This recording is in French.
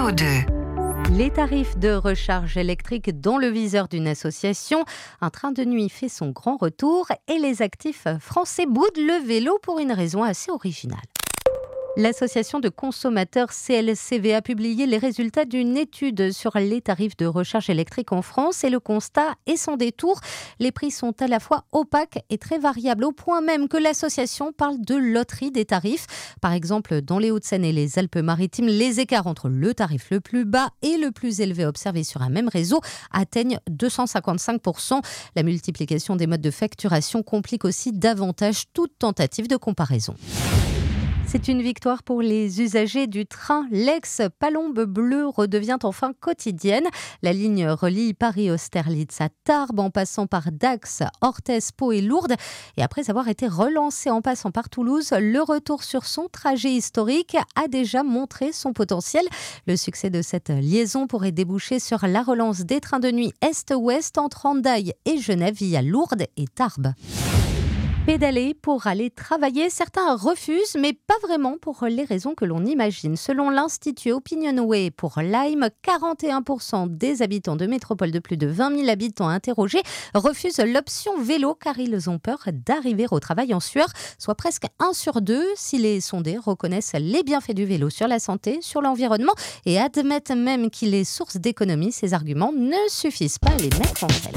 CO2. Les tarifs de recharge électrique dans le viseur d'une association. Un train de nuit fait son grand retour et les actifs français boudent le vélo pour une raison assez originale. L'association de consommateurs CLCV a publié les résultats d'une étude sur les tarifs de recharge électrique en France et le constat est sans détour. Les prix sont à la fois opaques et très variables au point même que l'association parle de loterie des tarifs. Par exemple, dans les Hauts-de-Seine et les Alpes-Maritimes, les écarts entre le tarif le plus bas et le plus élevé observé sur un même réseau atteignent 255%. La multiplication des modes de facturation complique aussi davantage toute tentative de comparaison. C'est une victoire pour les usagers du train. L'ex-Palombe bleue redevient enfin quotidienne. La ligne relie Paris-Austerlitz à Tarbes en passant par Dax, Orthez, Pau et Lourdes. Et après avoir été relancée en passant par Toulouse, le retour sur son trajet historique a déjà montré son potentiel. Le succès de cette liaison pourrait déboucher sur la relance des trains de nuit Est-Ouest entre Hendaye et Genève via Lourdes et Tarbes. Pédaler pour aller travailler, certains refusent, mais pas vraiment pour les raisons que l'on imagine. Selon l'Institut Opinionway pour Lyme, 41% des habitants de métropole de plus de 20 000 habitants interrogés refusent l'option vélo car ils ont peur d'arriver au travail en sueur, soit presque 1 sur 2 si les sondés reconnaissent les bienfaits du vélo sur la santé, sur l'environnement et admettent même qu'il est source d'économie. Ces arguments ne suffisent pas à les mettre en selle.